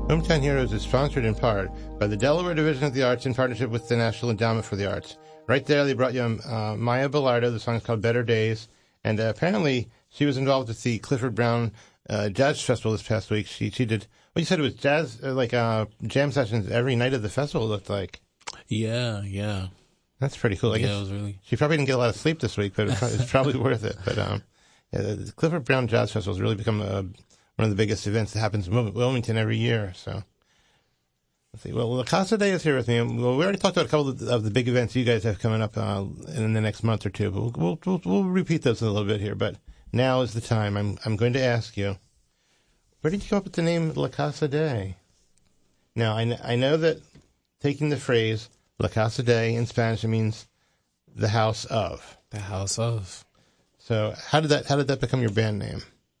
Hometown Heroes is sponsored in part by the Delaware Division of the Arts in partnership with the National Endowment for the Arts. Right there, they brought you Maya Belardo. The song is called Better Days. And apparently, she was involved with the Clifford Brown Jazz Festival this past week. She did, well, you said it was jazz, jam sessions every night of the festival, it looked like. Yeah. That's pretty cool. I guess it was really... She probably didn't get a lot of sleep this week, but it's probably worth it. But the Clifford Brown Jazz Festival has really become one of the biggest events that happens in Wilmington every year. So, let's see. Well, La Casa Day is here with me. Well, we already talked about a couple of the big events you guys have coming up in the next month or two. But we'll repeat those in a little bit here. But now is the time. I'm going to ask you, where did you come up with the name La Casa Day? Now, I know that taking the phrase La Casa Day in Spanish, it means the house of. The house of. So how did that become your band name?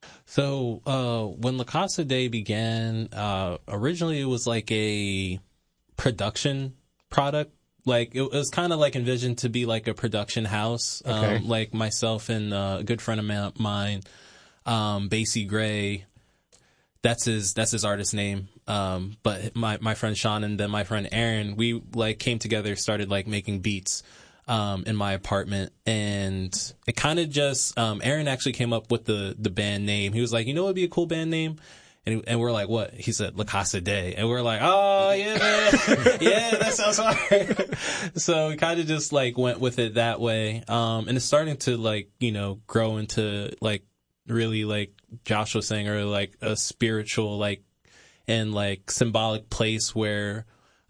So when La Casa Day began, originally it was like a production product. Like it was kind of like envisioned to be like a production house. Okay. Like myself and a good friend of mine, Basie Gray. That's his artist name. But my friend Sean and then my friend Aaron, we like came together, started like making beats in my apartment, and it kind of just Aaron actually came up with the band name. He was like, you know what would be a cool band name? And we're like, what? He said La Casa Day, and we're like, oh yeah, man. Yeah, that sounds hard. So we kind of just like went with it that way, and it's starting to like, you know, grow into like really, like Josh was saying, or like a spiritual like and like symbolic place where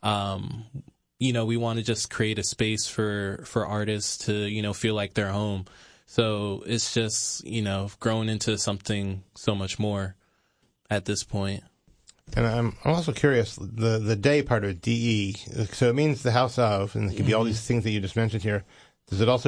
you know, we want to just create a space for artists to, you know, feel like they're home. So it's just, you know, growing into something so much more at this point. And I'm also curious, the day part of it, DE, so it means the house of, and it can be all these things that you just mentioned here. Does it also